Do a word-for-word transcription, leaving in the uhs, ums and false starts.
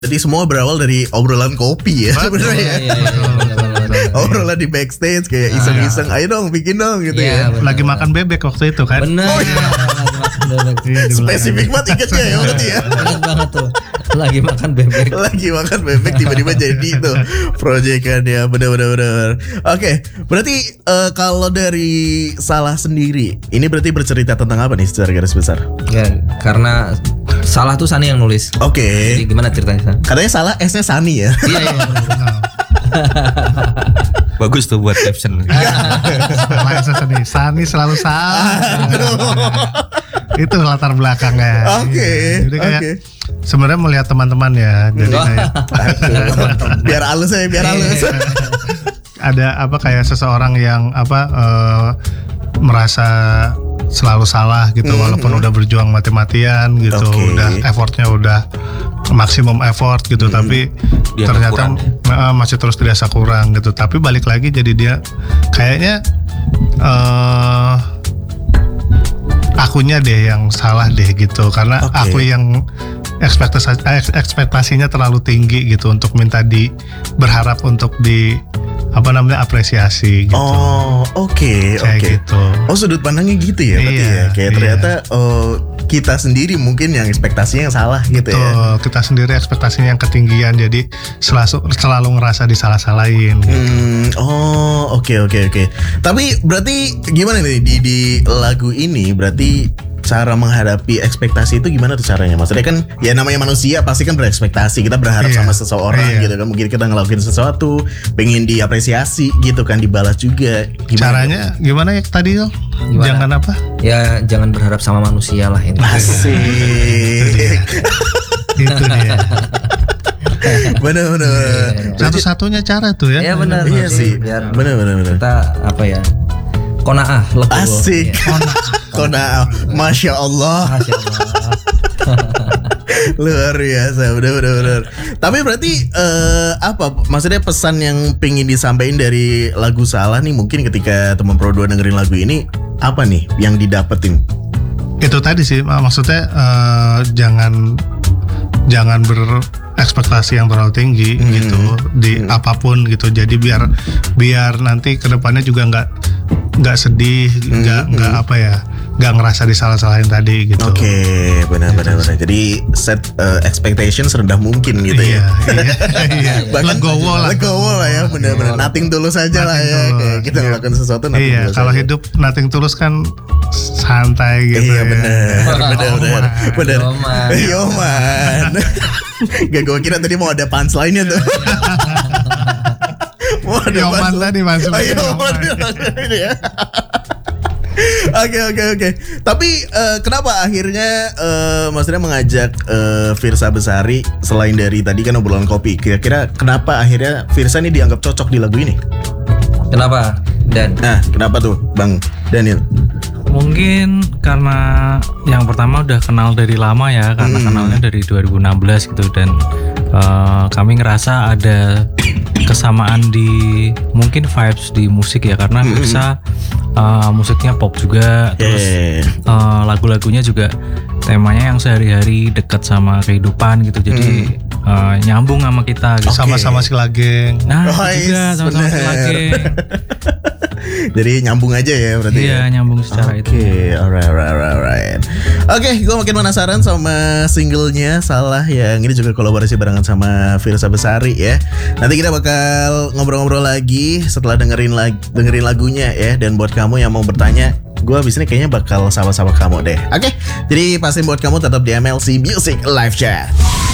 Jadi semua berawal dari obrolan kopi ya sebenarnya ya. Iya, iya, iya, obrolan di backstage kayak iseng-iseng, ayo dong bikin dong gitu ya. ya. Lagi makan bebek waktu itu kan. Bener. Oh, iya. Spesifik banget tiketnya ya berarti ya. Bener banget tuh. Lagi makan bebek. Lagi makan bebek tiba-tiba jadi tuh proyekannya, bener-bener. Oke, berarti uh, kalau dari Salah sendiri, ini berarti bercerita tentang apa nih secara garis besar? Ya, karena Salah tuh Sani yang nulis. Oke. Okay. Jadi gimana ceritanya? Katanya Salah S-nya Sani ya. Iya iya. Bagus tuh buat caption. Salah S-nya Sani. Sani selalu salah. Itu latar belakangnya. Oke. Okay. Jadi kayak okay. sebenarnya melihat teman-teman ya. Jadi kayak biar halus ya, biar halus. Ada apa kayak seseorang yang apa uh, merasa selalu salah gitu, mm-hmm. walaupun udah berjuang mati-matian gitu, okay. udah effortnya udah maksimum effort gitu, mm-hmm. tapi dia ternyata kurang, masih terus dirasa kurang gitu. Tapi balik lagi jadi dia kayaknya uh, akunya deh yang salah deh gitu, karena okay. aku yang ekspektasi ekspektasinya terlalu tinggi gitu untuk minta di berharap untuk di apa namanya apresiasi gitu. Oh, oke, okay, oke. Okay. Gitu. Oh, sudut pandangnya gitu ya, berarti iya, ya. Kayak iya. ternyata oh, kita sendiri mungkin yang ekspektasinya yang salah gitu. Betul, ya. Kita sendiri ekspektasinya yang ketinggian, jadi selalu selalu ngerasa disalah-salahin. Gitu. Hmm, oh, oke, okay, oke, okay, oke. Okay. Tapi berarti gimana nih di di lagu ini? Berarti cara menghadapi ekspektasi itu gimana tuh caranya? Maksudnya kan ya namanya manusia pasti kan berekspektasi. Kita berharap iya, sama seseorang iya. gitu kan. Mungkin kita ngelakuin sesuatu, pengen diapresiasi gitu kan, dibalas juga. Gimana caranya itu? Gimana ya tadi tuh? Jangan apa? Ya jangan berharap sama manusia lah ini. Asik. Itu dia. Bener-bener. Satu-satunya cara tuh ya. Iya benar. Iya sih. Bener-bener. Kita apa ya? Kona'ah, legowo. Asik. Kona'ah. Masya Allah. Masya Allah. Luar biasa, bener-bener. Tapi berarti uh, apa? Maksudnya pesan yang pengen disampaikan dari lagu Salah nih, mungkin ketika teman Pro dua dengerin lagu ini, apa nih yang didapetin? Itu tadi sih, maksudnya uh, jangan jangan berekspektasi yang terlalu tinggi hmm. gitu di hmm. apapun gitu. Jadi biar biar nanti kedepannya juga nggak nggak sedih, nggak hmm. nggak hmm. apa ya, nggak ngerasa disalah-salahin tadi gitu. Oke, okay, benar-benar. Benar. Jadi set uh, expectation serendah mungkin gitu iya, ya. Iya, iya. Bahkan legowo lah, legowo lah ya, benar-benar. Nothing tulus aja lah ya. Kayak kita iya. melakukan sesuatu nothing iya, tulus. Kalau hidup nothing tulus kan santai gitu. Iya ya. benar, benar-benar. Benar. Yoman. Yoman. Gak, gue kira tadi mau ada punchline-nya tuh. Yoman tadi masuk. Oh, Yoman ini ya. Oke oke oke. Tapi uh, kenapa akhirnya uh, maksudnya mengajak uh, Firsa Besari selain dari tadi kan obrolan kopi? Kira-kira kenapa akhirnya Firsa ini dianggap cocok di lagu ini? Kenapa? Dan Nah, kenapa tuh, Bang Daniel? Mungkin karena yang pertama udah kenal dari lama ya, karena hmm. kenalnya dari dua ribu enam belas gitu, dan uh, kami ngerasa ada kesamaan di mungkin vibes di musik ya, karena hmm. Firsa uh, musiknya pop juga, terus yeah. uh, lagu-lagunya juga temanya yang sehari-hari dekat sama kehidupan gitu, jadi hmm. uh, nyambung sama kita gitu. Okay. Sama-sama si Lageng. Nah oh, juga sama-sama si Lageng. Jadi nyambung aja ya berarti. Iya, ya? Nyambung secara okay. itu. Oke, alright, alright, alright. Oke, okay, gue makin penasaran sama singlenya Salah yang ini juga kolaborasi barengan sama Firsa Besari ya. Nanti kita bakal ngobrol-ngobrol lagi setelah dengerin lag- dengerin lagunya ya. Dan buat kamu yang mau bertanya, gue abis ini kayaknya bakal sama-sama kamu deh. Oke, okay? Jadi pastiin buat kamu tetap di M L C Music Live Chat.